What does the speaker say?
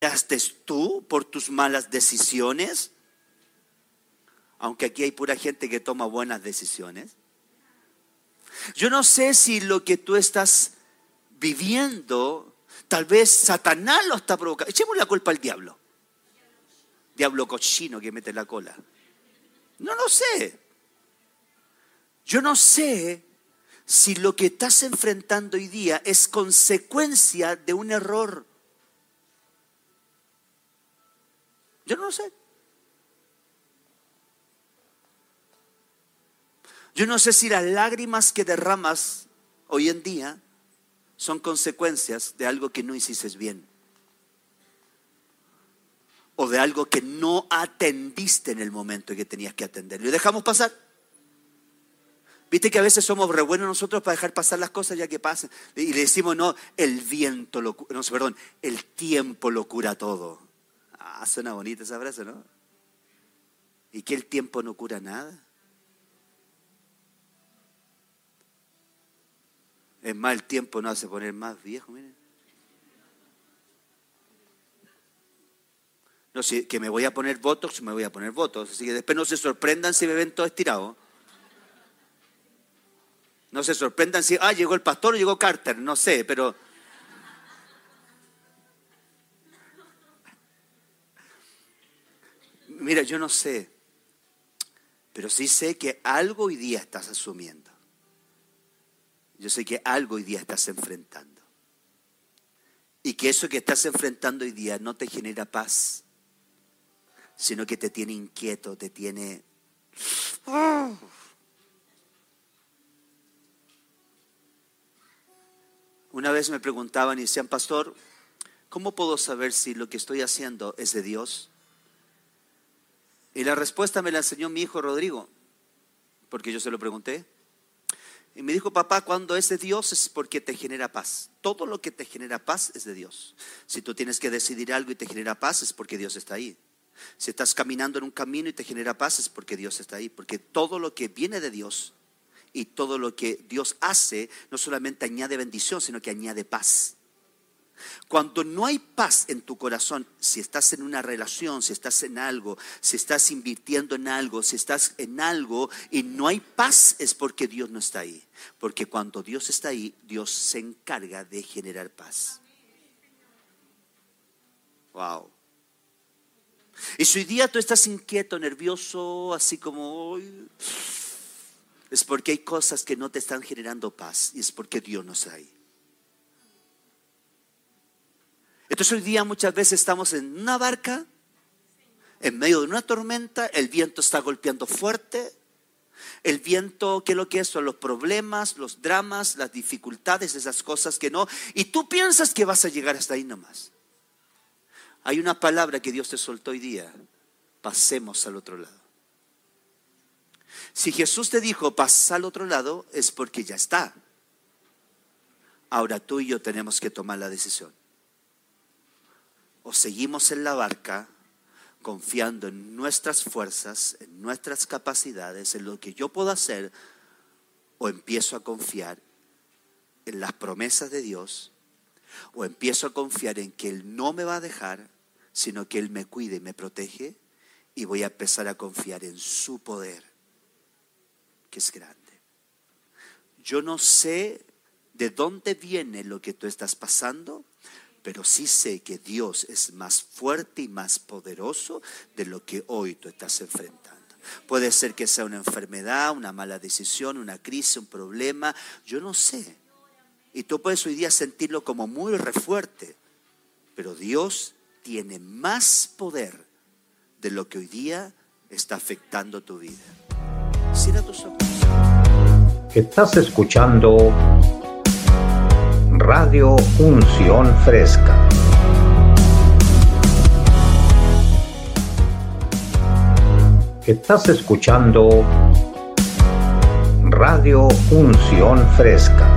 tú por tus malas decisiones? Aunque aquí hay pura gente que toma buenas decisiones. Yo no sé si lo que tú estás viviendo, tal vez Satanás lo está provocando. Echemos la culpa al diablo. Diablo cochino que mete la cola. No lo sé. Yo no sé si lo que estás enfrentando hoy día es consecuencia de un error. Yo no lo sé. Yo no sé si las lágrimas que derramas hoy en día son consecuencias de algo que no hiciste bien. O de algo que no atendiste en el momento que tenías que atenderlo. ¿Y dejamos pasar? ¿Viste que a veces somos re buenos nosotros para dejar pasar las cosas ya que pasen? Y le decimos, no, el tiempo lo cura todo. Ah, suena bonita esa frase, ¿no? ¿Y que el tiempo no cura nada? Es más, el tiempo nos hace poner más viejo, miren. No sé, que me voy a poner botox, me voy a poner botox. Así que después no se sorprendan si me ven todo estirado. No se sorprendan si, llegó el pastor o llegó Carter, no sé, pero... Mira, yo no sé, pero sí sé que algo hoy día estás asumiendo. Yo sé que algo hoy día estás enfrentando. Y que eso que estás enfrentando hoy día no te genera paz, sino que te tiene inquieto, te tiene... Una vez me preguntaban y decían, pastor, ¿cómo puedo saber si lo que estoy haciendo es de Dios? Y la respuesta me la enseñó mi hijo Rodrigo, porque yo se lo pregunté. Y me dijo, papá, cuando es de Dios es porque te genera paz. Todo lo que te genera paz es de Dios. Si tú tienes que decidir algo y te genera paz es porque Dios está ahí. Si estás caminando en un camino y te genera paz es porque Dios está ahí. Porque todo lo que viene de Dios y todo lo que Dios hace no solamente añade bendición, sino que añade paz. Cuando no hay paz en tu corazón, si estás en una relación, si estás en algo, si estás invirtiendo en algo, si estás en algo y no hay paz, es porque Dios no está ahí. Porque cuando Dios está ahí, Dios se encarga de generar paz. Wow. Y si hoy día tú estás inquieto, nervioso, así como hoy, es porque hay cosas que no te están generando paz y es porque Dios no está ahí. Entonces hoy día muchas veces estamos en una barca, en medio de una tormenta, el viento está golpeando fuerte. El viento, ¿qué es lo que es? Son los problemas, los dramas, las dificultades, esas cosas que no. Y tú piensas que vas a llegar hasta ahí nomás. Hay una palabra que Dios te soltó hoy día: pasemos al otro lado. Si Jesús te dijo pasa al otro lado, es porque ya está. Ahora tú y yo tenemos que tomar la decisión. O seguimos en la barca confiando en nuestras fuerzas, en nuestras capacidades, en lo que yo puedo hacer, o empiezo a confiar en las promesas de Dios, o empiezo a confiar en que Él no me va a dejar, sino que Él me cuida y me protege, y voy a empezar a confiar en su poder, que es grande. Yo no sé de dónde viene lo que tú estás pasando, pero sí sé que Dios es más fuerte y más poderoso de lo que hoy tú estás enfrentando. Puede ser que sea una enfermedad, una mala decisión, una crisis, un problema, yo no sé. Y tú puedes hoy día sentirlo como muy re fuerte, pero Dios tiene más poder de lo que hoy día está afectando tu vida. Cierra tus ojos. Estás escuchando Radio Unción Fresca. Estás escuchando Radio Unción Fresca.